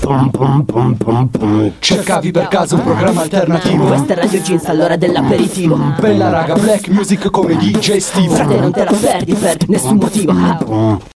Cercavi per caso un programma alternativo? Questa è Radio Jeans all'ora dell'aperitivo. Bella raga, black music come DJ Steve. Frate, non te la perdi per nessun motivo.